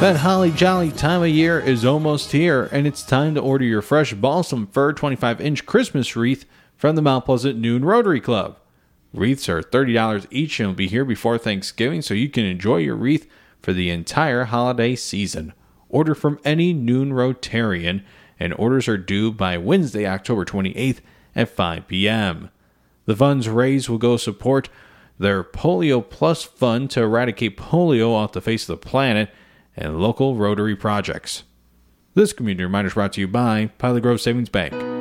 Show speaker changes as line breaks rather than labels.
That holly jolly time of year is almost here, and it's time to order your fresh balsam fir 25-inch Christmas wreath from the Mount Pleasant Noon Rotary Club. Wreaths are $30 each and will be here before Thanksgiving, so you can enjoy your wreath for the entire holiday season. Order from any Noon Rotarian, and orders are due by Wednesday, October 28th at 5 p.m. The funds raised will go support their Polio Plus Fund to eradicate polio off the face of the planet and local Rotary projects. This community reminder is brought to you by Pilot Grove Savings Bank.